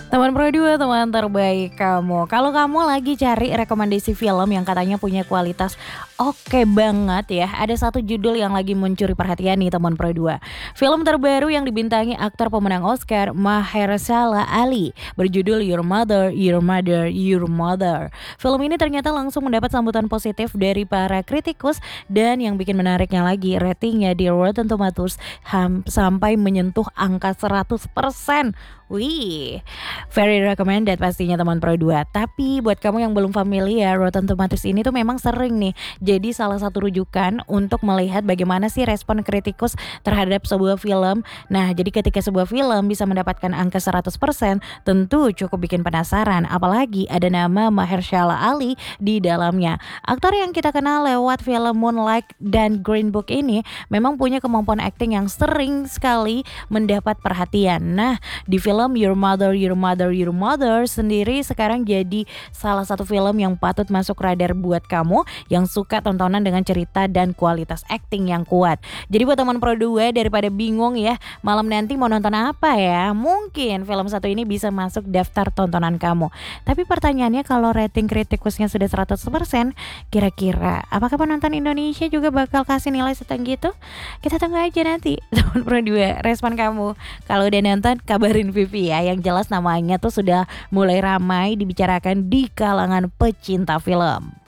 Teman Pro 2, teman terbaik kamu. Kalau kamu lagi cari rekomendasi film yang katanya punya kualitas oke banget ya, ada satu judul yang lagi mencuri perhatian nih teman Pro 2. Film terbaru yang dibintangi aktor pemenang Oscar Mahershala Ali berjudul Your Mother, Your Mother, Your Mother. Film ini ternyata langsung mendapat sambutan positif dari para kritikus dan yang bikin menariknya lagi ratingnya di Rotten Tomatoes sampai menyentuh angka 100%. Wih, very recommended pastinya teman Pro 2. Tapi buat kamu yang belum familiar, Rotten Tomatoes ini tuh memang sering nih jadi salah satu rujukan untuk melihat bagaimana sih respon kritikus terhadap sebuah film. Nah, jadi ketika sebuah film bisa mendapatkan angka 100%, tentu cukup bikin penasaran. Apalagi ada nama Mahershala Ali di dalamnya. Aktor yang kita kenal lewat film Moonlight dan Green Book ini memang punya kemampuan akting yang sering sekali mendapat perhatian. Nah, di film Your Mother, Your Mother, Your Mother sendiri sekarang jadi salah satu film yang patut masuk radar buat kamu yang suka tontonan dengan cerita dan kualitas acting yang kuat. Jadi buat teman Pro 2 daripada bingung ya malam nanti mau nonton apa ya, mungkin film satu ini bisa masuk daftar tontonan kamu. Tapi pertanyaannya, kalau rating kritikusnya sudah 100%, kira-kira apakah penonton Indonesia juga bakal kasih nilai setinggi itu? Kita tunggu aja nanti teman Pro 2 respon kamu. Kalau udah nonton kabarin Vivi ya. Yang jelas namanya tuh sudah mulai ramai dibicarakan di kalangan pecinta film.